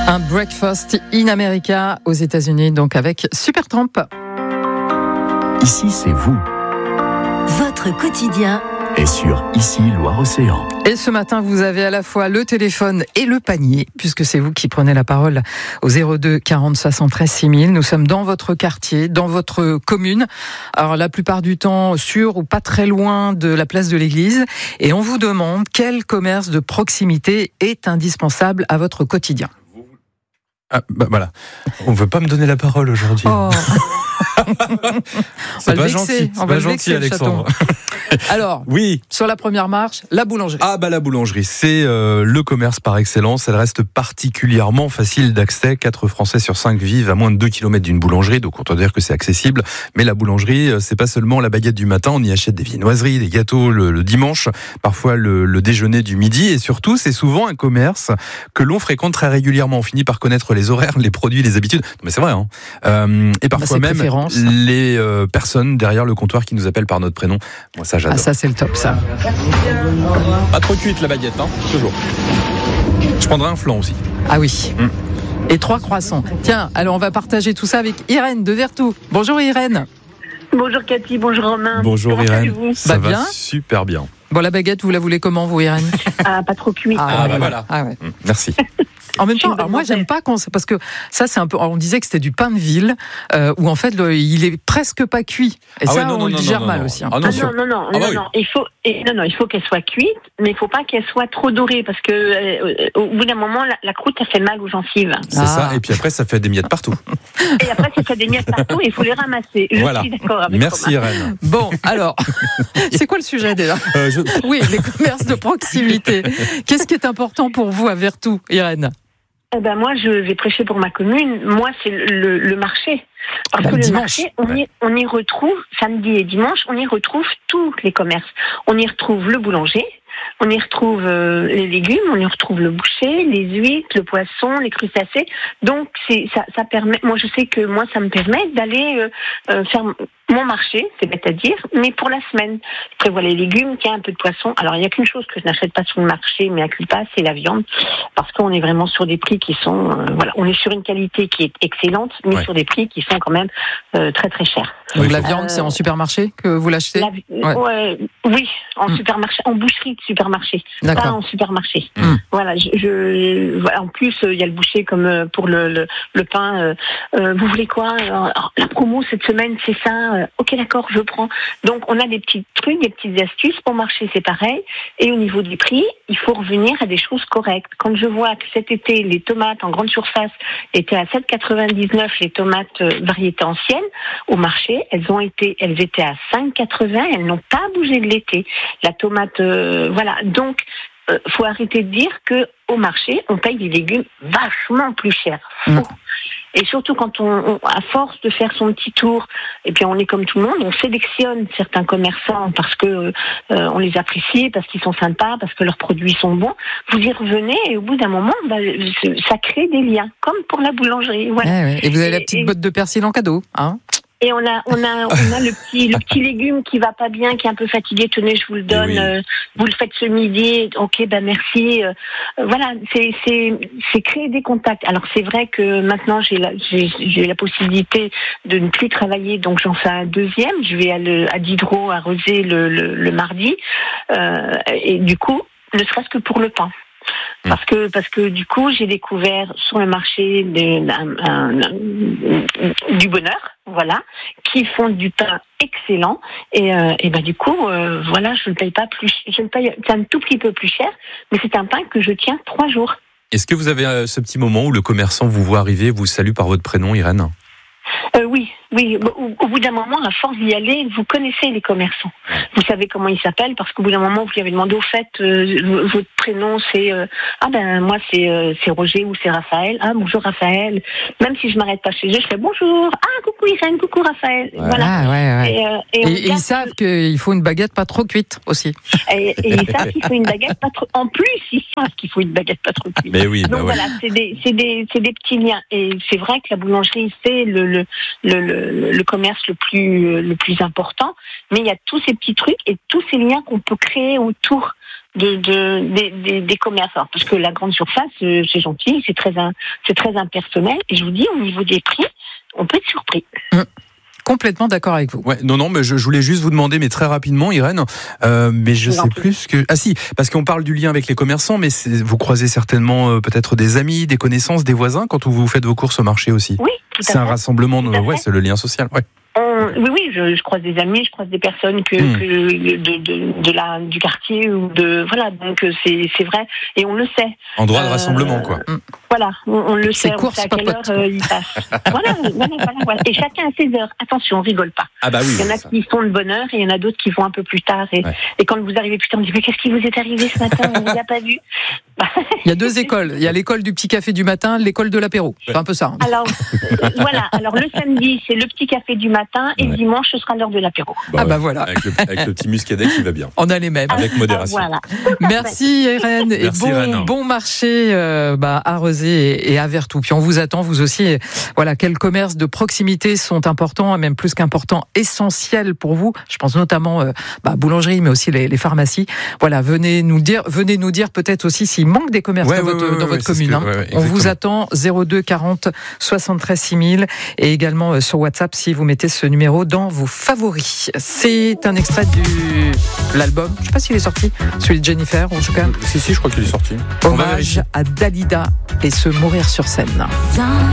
Un breakfast in America aux États-Unis, donc avec Supertramp. Ici, c'est vous. Votre quotidien Et sur Ici, Loire-Océan. Et ce matin, vous avez à la fois le téléphone et le panier, puisque c'est vous qui prenez la parole au 02 40 73 6000. Nous sommes dans votre quartier, dans votre commune. Alors, la plupart du temps, sur ou pas très loin de la place de l'église. Et on vous demande quel commerce de proximité est indispensable à votre quotidien. Voilà. On veut pas me donner la parole aujourd'hui. Oh. C'est pas gentil. C'est pas gentil, Alexandre. Alors, oui. Sur la première marche, la boulangerie. La boulangerie, c'est le commerce par excellence. Elle reste particulièrement facile d'accès. 4 Français sur 5 vivent à moins de 2 km d'une boulangerie, donc on peut dire que c'est accessible. Mais la boulangerie, c'est pas seulement la baguette du matin. On y achète des viennoiseries, des gâteaux le dimanche, parfois le déjeuner du midi. Et surtout, c'est souvent un commerce que l'on fréquente très régulièrement. On finit par connaître les horaires, les produits, les habitudes. Non, mais c'est vrai, hein. Et parfois même les personnes derrière le comptoir qui nous appellent par notre prénom. Moi, ça, j'adore. Ah, ça, c'est le top, ça. Pas trop cuite la baguette, hein, toujours. Je prendrai un flan aussi. Ah oui. Et 3 croissants. Tiens, alors on va partager tout ça avec Irène de Vertou. Bonjour Irène. Bonjour Cathy, bonjour Romain. Bonjour Comment Irène. allez-vous ? Ça va bien super bien. Bon, la baguette, vous la voulez comment, vous, Irène? Pas trop cuit. Voilà. Ah ouais. Merci. En même temps, alors moi, j'aime pas parce que ça, c'est un peu. On disait que c'était du pain de ville, où en fait, il est presque pas cuit. Et ça, on le digère mal aussi. Hein. Non, il faut qu'elle soit cuite, mais il faut pas qu'elle soit trop dorée, parce que au bout d'un moment, la croûte, ça fait mal aux gencives. C'est ça. Et puis après, ça fait des miettes partout. Et après, ça fait des miettes partout, et il faut les ramasser. Je suis d'accord avec Merci Romain. Irène. Bon, alors, c'est quoi le sujet déjà? Oui, les commerces de proximité. Qu'est-ce qui est important pour vous à Vertou, Irène? Moi, je vais prêcher pour ma commune. Moi, c'est le marché. Parce que le marché, on y retrouve, samedi et dimanche, on y retrouve tous les commerces. On y retrouve le boulanger, on y retrouve les légumes, on y retrouve le boucher, les huîtres, le poisson, les crustacés. Donc, ça permet, moi, je sais que moi, ça me permet d'aller faire mon marché, c'est bête à dire, mais pour la semaine. Je prévois les légumes, qu'il y a un peu de poisson. Alors, il n'y a qu'une chose que je n'achète pas sur le marché, mais à culpa, c'est la viande. Parce qu'on est vraiment sur des prix qui sont, on est sur une qualité qui est excellente, mais sur des prix qui sont quand même très très chers. Donc la viande, c'est en supermarché que vous l'achetez? Oui, en supermarché, en boucherie de supermarché, pas en supermarché. Voilà, en plus, il y a le boucher comme pour le pain. Vous voulez quoi? La promo cette semaine, c'est ça. Ok, d'accord, je prends. Donc, on a des petits trucs, des petites astuces. Au marché, c'est pareil. Et au niveau des prix, il faut revenir à des choses correctes. Quand je vois que cet été, les tomates en grande surface étaient à 7,99, les tomates variétés anciennes, au marché, elles étaient à 5,80. Elles n'ont pas bougé de l'été. La tomate, voilà. Donc, faut arrêter de dire que au marché, on paye des légumes vachement plus chers. Et surtout quand à force de faire son petit tour, et puis on est comme tout le monde, on sélectionne certains commerçants parce que on les apprécie, parce qu'ils sont sympas, parce que leurs produits sont bons. Vous y revenez et au bout d'un moment, ça crée des liens, comme pour la boulangerie. Voilà. Et vous avez la petite botte de persil en cadeau, hein? Et on a le petit légume qui va pas bien, qui est un peu fatigué. Tenez, je vous le donne. Vous le faites ce midi. Ok, merci. Voilà, c'est créer des contacts. Alors c'est vrai que maintenant j'ai la possibilité de ne plus travailler, donc j'en fais un deuxième. Je vais à Diderot arroser le mardi, et du coup, ne serait-ce que pour le pain. Parce que du coup j'ai découvert sur le marché du bonheur, voilà, qui font du pain excellent et du coup voilà, je ne paye pas plus, je le paye un tout petit peu plus cher, mais c'est un pain que je tiens 3 jours. Est-ce que vous avez ce petit moment où le commerçant vous voit arriver, vous salue par votre prénom, Irène? Oui. Au bout d'un moment, à force d'y aller, vous connaissez les commerçants. Vous savez comment ils s'appellent, parce qu'au bout d'un moment, vous lui avez demandé, au fait, votre prénom, c'est... moi, c'est Roger ou c'est Raphaël. Ah, bonjour Raphaël. Même si je m'arrête pas chez eux, je fais bonjour. Ah, coucou Irène, coucou Raphaël. Voilà. Et ils savent qu'il faut une baguette pas trop cuite aussi. Et ils savent qu'il faut une baguette pas trop... En plus, ils savent qu'il faut une baguette pas trop cuite. Mais oui, donc voilà, c'est des petits liens. Et c'est vrai que la boulangerie, c'est le commerce le plus important, mais il y a tous ces petits trucs et tous ces liens qu'on peut créer autour des commerces. Alors, parce que la grande surface, c'est gentil, c'est très impersonnel. Et je vous dis, au niveau des prix, on peut être surpris. Complètement d'accord avec vous. Ouais, non, mais je voulais juste vous demander, mais très rapidement, Irène, mais je sais plus que... Ah si, parce qu'on parle du lien avec les commerçants, mais vous croisez certainement peut-être des amis, des connaissances, des voisins quand vous faites vos courses au marché aussi. Oui, tout à fait. C'est un rassemblement, c'est le lien social, ouais. Oui, je croise des amis, je croise des personnes du quartier ou voilà, donc c'est vrai et on le sait. Endroit de rassemblement, quoi. Voilà, on le sait, on sait à quelle heure il passe. Voilà. Et chacun à ses heures. Attention, on rigole pas. Ah bah oui. Il y en a qui font de bonne heure et il y en a d'autres qui vont un peu plus tard. Et quand vous arrivez plus tard, on dit mais qu'est-ce qui vous est arrivé ce matin? On ne l'a pas vu. Il y a 2 écoles. Il y a l'école du petit café du matin, l'école de l'apéro. C'est un peu ça. Alors voilà. Alors le samedi, c'est le petit café du matin et le dimanche, ce sera l'heure de l'apéro. Voilà. Avec le petit muscadet qui va bien. On a les mêmes. Avec modération. Voilà. Merci Irène. Et bon marché à Rezé et à Vertou. Puis on vous attend, vous aussi. Voilà, quels commerces de proximité sont importants, même plus qu'importants, essentiels pour vous. Je pense notamment boulangerie, mais aussi les pharmacies. Voilà, venez nous dire peut-être aussi s'il manque des commerces dans votre commune. On vous attend 02 40 73 6000 et également sur WhatsApp si vous mettez ce numéro dans vos favoris. C'est un extrait de l'album. Je ne sais pas s'il est sorti, celui de Jennifer, en tout cas. Si, je crois qu'il est sorti. Hommage à Dalida et se mourir sur scène.